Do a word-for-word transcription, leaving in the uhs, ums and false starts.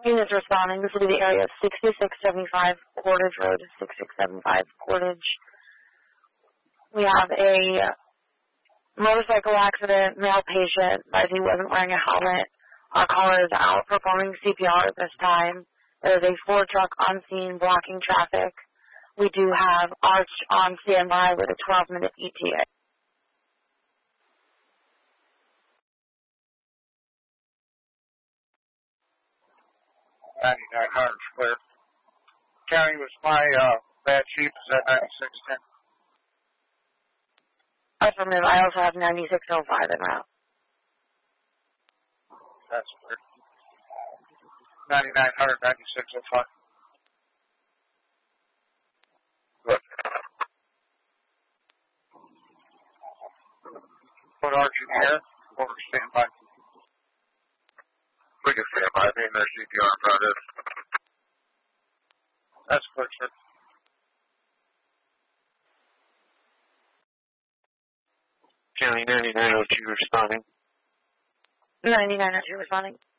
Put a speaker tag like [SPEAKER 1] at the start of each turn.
[SPEAKER 1] Units responding. This will be the area of sixty-six seventy-five Portage Road, sixty-six seventy-five Portage. We have a motorcycle accident, male patient, but he wasn't wearing a helmet. Our caller is out performing C P R at this time. There is a Ford truck on scene blocking traffic. We do have Arch on standby with a twelve minute E T A.
[SPEAKER 2] ninety-nine hundred clear. County was my uh, bad chief, is that ninety-six ten?
[SPEAKER 1] Affirmative. I also have ninety-six oh five en route.
[SPEAKER 2] That's weird. ninety-nine hundred, ninety-six oh five. Good. Put Archie here. Order standby.
[SPEAKER 3] We can stand by. Being their C P R in front of us.
[SPEAKER 2] That's clear, sir.
[SPEAKER 3] County ninety-nine oh two responding.
[SPEAKER 1] ninety-nine oh two responding.